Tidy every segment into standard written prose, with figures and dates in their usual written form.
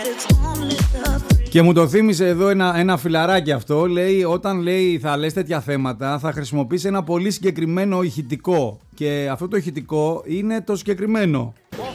Και μου το θύμισε εδώ ένα φιλαράκι αυτό. Λέει, όταν λέει θα λες τέτοια θέματα, θα χρησιμοποιήσει ένα πολύ συγκεκριμένο ηχητικό. Και αυτό το ηχητικό είναι το συγκεκριμένο.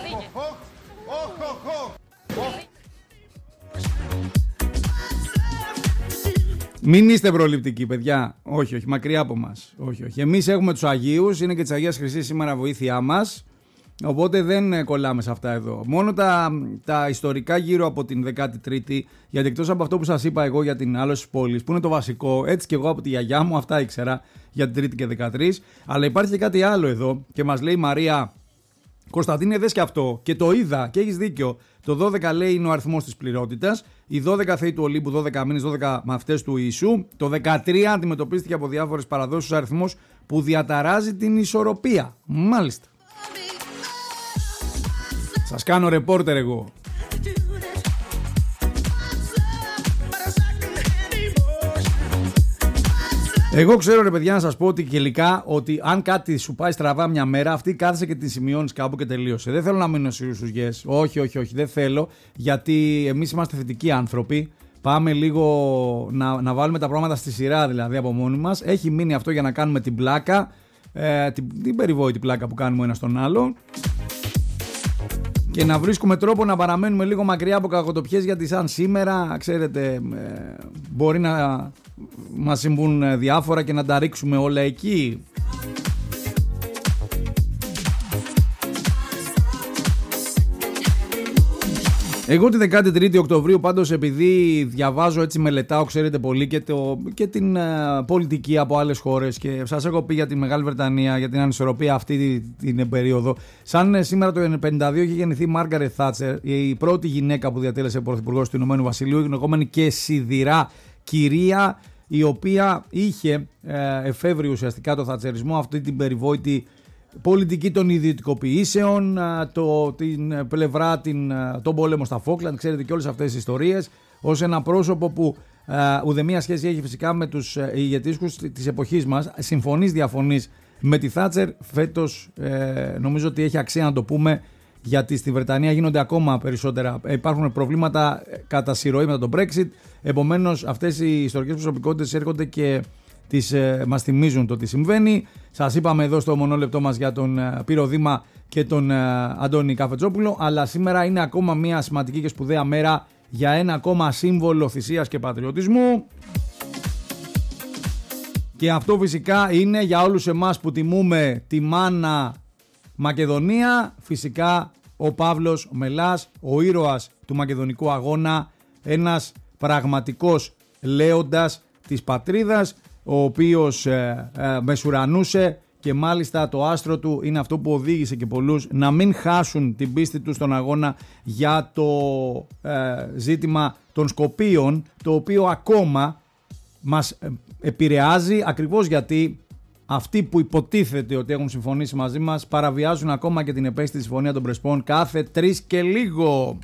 Μην είστε προληπτικοί, παιδιά. Όχι, όχι, μακριά από μας. Όχι, όχι. Εμείς έχουμε τους Αγίους, είναι και της Αγίας Χρυσής σήμερα βοήθειά μας. Οπότε δεν κολλάμε σε αυτά εδώ. Μόνο τα ιστορικά γύρω από την 13η, γιατί εκτός από αυτό που σας είπα εγώ για την άλωση της πόλης, που είναι το βασικό, έτσι και εγώ από τη γιαγιά μου αυτά ήξερα για την 3η και 13, αλλά υπάρχει και κάτι άλλο εδώ και μας λέει η Μαρία, Κωνσταντίνε, δες και αυτό και το είδα και έχεις δίκιο. Το 12 λέει είναι ο αριθμός της πληρότητας, οι 12 θεοί του Ολύμπου, 12 μήνες, 12 μαθητές του Ιησού. Το 13 αντιμετωπίστηκε από διάφορες παραδόσεις αριθμός που διαταράζει την ισορροπία. Μάλιστα. Σας κάνω ρεπόρτερ εγώ. Εγώ ξέρω ρε παιδιά να σας πω ότι τελικά ότι αν κάτι σου πάει στραβά μια μέρα, αυτή κάθεσαι και τη σημειώνεις κάπου και τελείωσε. Δεν θέλω να μείνω στους yes. Όχι, όχι, όχι, δεν θέλω, γιατί εμείς είμαστε θετικοί άνθρωποι. Πάμε λίγο να βάλουμε τα πράγματα στη σειρά δηλαδή από μόνοι μας. Έχει μείνει αυτό για να κάνουμε την πλάκα, την περιβόητη πλάκα που κάνουμε ένα στον άλλο. Και να βρίσκουμε τρόπο να παραμένουμε λίγο μακριά από κακοτοπιές, γιατί σαν σήμερα, ξέρετε, μπορεί να μας συμβούν διάφορα και να τα ρίξουμε όλα εκεί. Εγώ τη 13η Οκτωβρίου πάντως, επειδή διαβάζω έτσι, μελετάω, ξέρετε πολύ και την πολιτική από άλλες χώρες, και σας έχω πει για τη Μεγάλη Βρετανία, για την ανισορροπία αυτή την περίοδο. Σαν σήμερα το 1952 είχε γεννηθεί η Μάργαρετ Θάτσερ, η πρώτη γυναίκα που διατέλεσε πρωθυπουργός του Ηνωμένου Βασιλείου, η γνωμόμενη και σιδηρά κυρία, η οποία είχε εφεύρει ουσιαστικά το θατσερισμό, αυτή την περιβόητη πολιτική των ιδιωτικοποιήσεων, την πλευρά, τον πόλεμο στα Φόκλαντ, ξέρετε και όλες αυτές τις ιστορίες, ως ένα πρόσωπο που ουδέμια σχέση έχει φυσικά με τους ηγετήσκους της εποχής μας. Συμφωνείς, διαφωνείς με τη Θάτσερ, φέτος νομίζω ότι έχει αξία να το πούμε, γιατί στη Βρετανία γίνονται ακόμα περισσότερα. Υπάρχουν προβλήματα κατά συρροή μετά το Brexit, επομένως αυτές οι ιστορικές προσωπικότητες έρχονται και μας θυμίζουν το τι συμβαίνει. Σας είπαμε εδώ στο μονόλεπτό μας για τον Πύρο Δήμα και τον Αντώνη Καφετσόπουλο, αλλά σήμερα είναι ακόμα μια σημαντική και σπουδαία μέρα για ένα ακόμα σύμβολο θυσίας και πατριωτισμού, και αυτό φυσικά είναι για όλους εμάς που τιμούμε τη μάνα Μακεδονία, φυσικά ο Παύλος Μελάς, ο ήρωας του μακεδονικού αγώνα, ένας πραγματικός λέοντας της πατρίδας, ο οποίος μεσουρανούσε, και μάλιστα το άστρο του είναι αυτό που οδήγησε και πολλούς να μην χάσουν την πίστη τους στον αγώνα για το ζήτημα των Σκοπίων, το οποίο ακόμα μας επηρεάζει, ακριβώς γιατί αυτοί που υποτίθεται ότι έχουν συμφωνήσει μαζί μας παραβιάζουν ακόμα και την επέστη συμφωνία των Πρεσπών κάθε 3 και λίγο.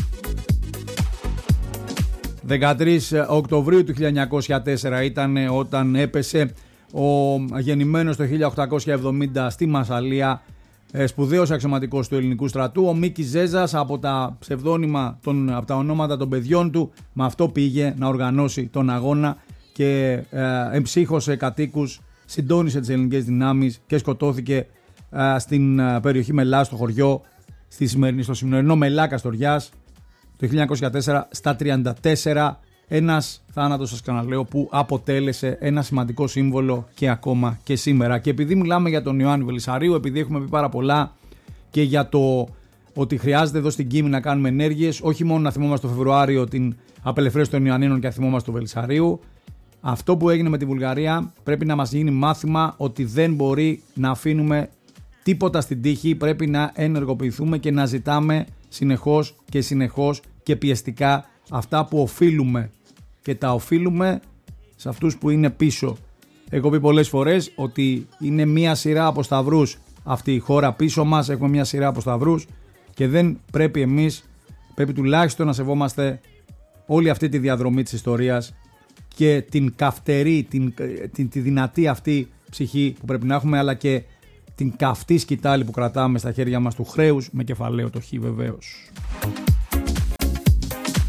13 Οκτωβρίου του 1904 ήταν όταν έπεσε ο γεννημένος το 1870 στη Μασσαλία σπουδαίος αξιωματικός του ελληνικού στρατού, ο Μίκης Ζέζας, από τα ψευδόνυμα, από τα ονόματα των παιδιών του. Με αυτό πήγε να οργανώσει τον αγώνα και εμψύχωσε κατοίκους, συντόνισε τις ελληνικές δυνάμεις και σκοτώθηκε στην περιοχή Μελά, στο χωριό, στο σημερινό Μελά Καστοριάς, το 1904 στα 34, ένας θάνατος, σας ξαναλέω, που αποτέλεσε ένα σημαντικό σύμβολο και ακόμα και σήμερα. Και επειδή μιλάμε για τον Ιωάννη Βελισσαρίου, επειδή έχουμε πει πάρα πολλά και για το ότι χρειάζεται εδώ στην Κίμη να κάνουμε ενέργειες, όχι μόνο να θυμόμαστε το Φεβρουάριο την απελευθέρωση των Ιωαννίνων και να θυμόμαστε του Βελισσαρίου, αυτό που έγινε με τη Βουλγαρία πρέπει να μας γίνει μάθημα ότι δεν μπορεί να αφήνουμε τίποτα στην τύχη, πρέπει να ενεργοποιηθούμε και να ζητάμε συνεχώς και πιεστικά αυτά που οφείλουμε, και τα οφείλουμε σε αυτούς που είναι πίσω. Έχω πει πολλές φορές ότι είναι μια σειρά από σταυρούς αυτή η χώρα πίσω μας, έχουμε μια σειρά από σταυρούς και δεν πρέπει εμείς, πρέπει τουλάχιστον να σεβόμαστε όλη αυτή τη διαδρομή της ιστορίας και την καυτερή, τη δυνατή αυτή ψυχή που πρέπει να έχουμε, αλλά και την καυτή σκητάλη που κρατάμε στα χέρια μας του χρέους, με κεφαλαίο το χ βεβαίως.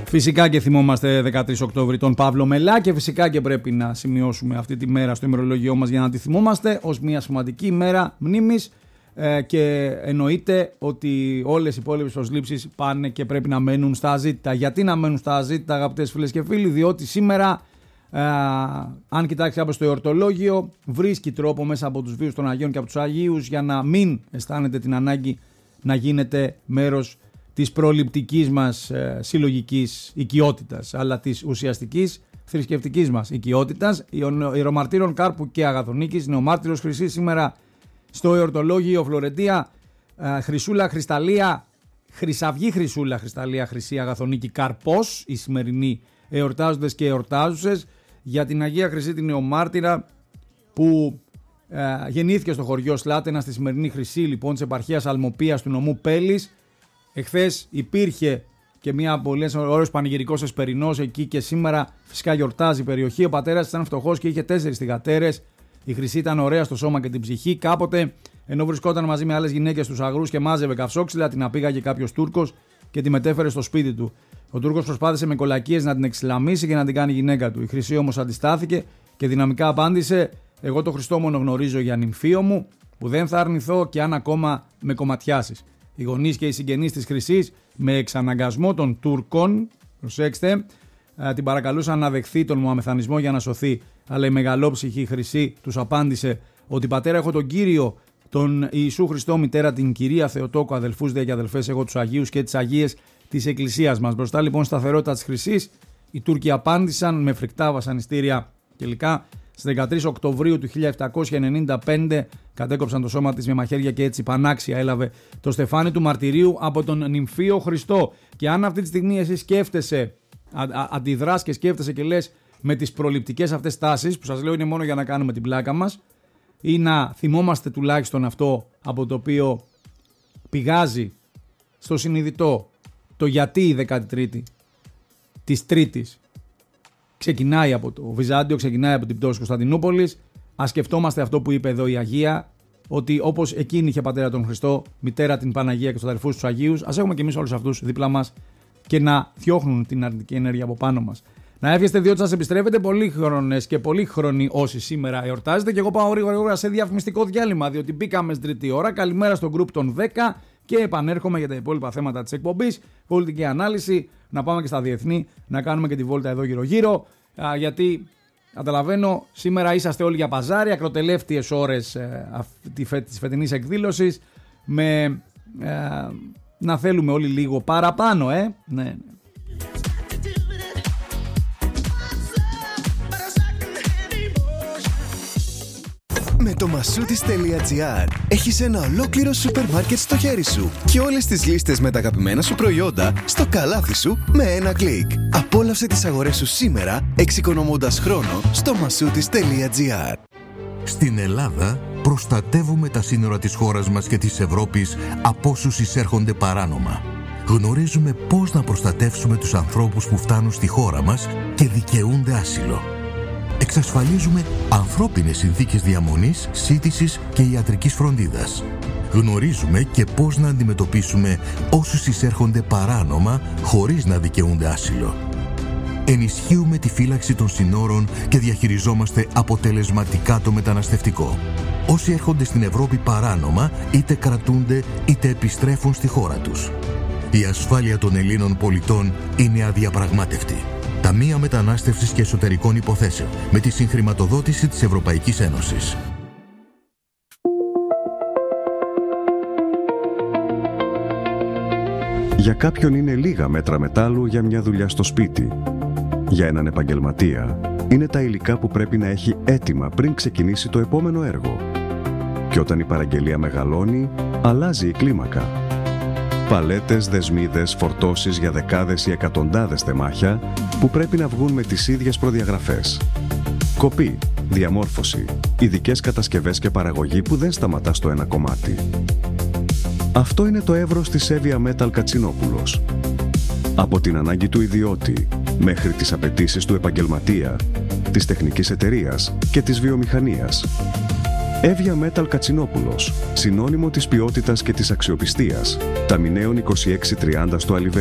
Φυσικά και θυμόμαστε 13 Οκτώβρη τον Παύλο Μελά και φυσικά και πρέπει να σημειώσουμε αυτή τη μέρα στο ημερολόγιό μας για να τη θυμόμαστε ως μια σημαντική ημέρα μνήμης και εννοείται ότι όλες οι υπόλοιπες προσλήψεις πάνε και πρέπει να μένουν στα αζήτητα. Γιατί να μένουν στα αζήτητα, αγαπητές φίλες και φίλοι? Διότι σήμερα, αν κοιτάξει από στο εορτολόγιο, βρίσκει τρόπο μέσα από τους βίους των Αγίων και από τους Αγίους για να μην αισθάνεται την ανάγκη να γίνετε μέρος της προληπτικής μας συλλογικής οικειότητας, αλλά της ουσιαστικής θρησκευτικής μας οικειότητας. Ιερομαρτύρων Κάρπου και Αγαθονίκης, νεομάρτυρος Χρυσής σήμερα στο εορτολόγιο Φλωρεντία, Χρυσούλα Χρυσταλία, Χρυσαυγή Χρυσούλα Χρυσταλία, Χρυσή Αγαθονίκη Καρπός, οι σημερινοί εορτάζοντες και εορτάζουσες, για την Αγία Χρυσή την νεομάρτυρα που γεννήθηκε στο χωριό Σλάτενα, στη σημερινή Χρυσή λοιπόν της επαρχίας Αλμοπίας του νομού Πέλης. Εχθές υπήρχε και μια πολύ ωραίος πανηγυρικός εσπερινός εκεί και σήμερα φυσικά γιορτάζει η περιοχή. Ο πατέρας ήταν φτωχός και είχε 4 θυγατέρες. Η Χρυσή ήταν ωραία στο σώμα και την ψυχή. Κάποτε, ενώ βρισκόταν μαζί με άλλες γυναίκες στους αγρούς και μάζευε καυσόξυλα, την απήγαγε κάποιος Τούρκος και τη μετέφερε στο σπίτι του. Ο Τούρκος προσπάθησε με κολακίες να την εξυλαμίσει και να την κάνει γυναίκα του. Η Χρυσή όμως αντιστάθηκε και δυναμικά απάντησε: «Εγώ το Χριστό μόνο γνωρίζω για νυμφίο μου, που δεν θα αρνηθώ και αν ακόμα με κομματιάσεις». Οι γονείς και οι συγγενείς της Χρυσής, με εξαναγκασμό των Τούρκων, προσέξτε, την παρακαλούσαν να δεχθεί τον μουαμεθανισμό για να σωθεί. Αλλά η μεγαλόψυχη Χρυσή τους απάντησε ότι πατέρα, έχω τον Κύριο, τον Ιησού Χριστό, μητέρα την Κυρία Θεοτόκο, αδελφούς δε και αδελφές, εγώ τους Αγίους και τις Αγίες της Εκκλησίας μας. Μπροστά λοιπόν σταθερότητα της Χρυσής, οι Τούρκοι απάντησαν με φρικτά βασανιστήρια τελικά. Στις 13 Οκτωβρίου του 1795 κατέκοψαν το σώμα της με μαχαίρια και έτσι πανάξια έλαβε το στεφάνι του μαρτυρίου από τον νυμφίο Χριστό. Και αν αυτή τη στιγμή εσύ σκέφτεσαι, αντιδράς και σκέφτεσαι και λες με τις προληπτικές αυτές τάσεις, που σας λέω είναι μόνο για να κάνουμε την πλάκα μας, ή να θυμόμαστε τουλάχιστον αυτό από το οποίο πηγάζει στο συνειδητό το γιατί η 13η της Τρίτης ξεκινάει από το Βυζάντιο, ξεκινάει από την πτώση Κωνσταντινούπολης. Ας σκεφτόμαστε αυτό που είπε εδώ η Αγία, ότι όπως εκείνη είχε πατέρα τον Χριστό, μητέρα την Παναγία και τους αδερφούς τους Αγίους, ας έχουμε και εμείς όλους αυτούς δίπλα μας και να διώχνουν την αρνητική ενέργεια από πάνω μας. Να εύχεστε, διότι σας επιστρέφετε πολύχρονες και πολύχρονοι όσοι σήμερα εορτάζετε. Και εγώ πάω γρήγορα σε διαφημιστικό διάλειμμα, διότι μπήκαμε στην τρίτη ώρα. Καλημέρα στο group των 10 και επανέρχομαι για τα υπόλοιπα θέματα της εκπομπής. Πολιτική ανάλυση, να πάμε και στα διεθνή, να κάνουμε και τη βόλτα εδώ γύρω-γύρω. Γιατί καταλαβαίνω, σήμερα είσαστε όλοι για παζάρι, ακροτελεύτιες ώρες της φετινής εκδήλωσης. Να θέλουμε όλοι λίγο παραπάνω, ναι. Με το Masoutis.gr έχεις ένα ολόκληρο σούπερ μάρκετ στο χέρι σου και όλες τις λίστες με τα αγαπημένα σου προϊόντα στο καλάθι σου με ένα κλικ. Απόλαυσε τις αγορές σου σήμερα, εξοικονομώντας χρόνο στο Masoutis.gr. Στην Ελλάδα προστατεύουμε τα σύνορα της χώρας μας και της Ευρώπης από όσους εισέρχονται παράνομα. Γνωρίζουμε πώς να προστατεύσουμε τους ανθρώπους που φτάνουν στη χώρα μας και δικαιούνται άσυλο. Εξασφαλίζουμε ανθρώπινες συνθήκες διαμονής, σύντησης και ιατρικής φροντίδας. Γνωρίζουμε και πώς να αντιμετωπίσουμε όσους εισέρχονται παράνομα χωρίς να δικαιούνται άσυλο. Ενισχύουμε τη φύλαξη των συνόρων και διαχειριζόμαστε αποτελεσματικά το μεταναστευτικό. Όσοι έρχονται στην Ευρώπη παράνομα είτε κρατούνται είτε επιστρέφουν στη χώρα τους. Η ασφάλεια των Ελλήνων πολιτών είναι αδιαπραγμάτευτη. Ταμεία Μετανάστευσης και Εσωτερικών Υποθέσεων με τη συγχρηματοδότηση της Ευρωπαϊκής Ένωσης. Για κάποιον είναι λίγα μέτρα μετάλλου για μια δουλειά στο σπίτι. Για έναν επαγγελματία είναι τα υλικά που πρέπει να έχει έτοιμα πριν ξεκινήσει το επόμενο έργο. Και όταν η παραγγελία μεγαλώνει, αλλάζει η κλίμακα. Παλέτες, δεσμίδες, φορτώσεις για δεκάδες ή εκατοντάδες τεμάχια που πρέπει να βγουν με τις ίδιες προδιαγραφές. Κοπή, διαμόρφωση, ειδικές κατασκευές και παραγωγή που δεν σταματά στο ένα κομμάτι. Αυτό είναι το εύρος της Evia Metal Κατσινόπουλος. Από την ανάγκη του ιδιώτη μέχρι τις απαιτήσεις του επαγγελματία, της τεχνικής εταιρείας και της βιομηχανίας. Evia Metal Κατσινόπουλος, συνώνυμο της ποιότητας και της αξιοπιστίας. Ταμιναίων 2630 στο Αλιβέρι.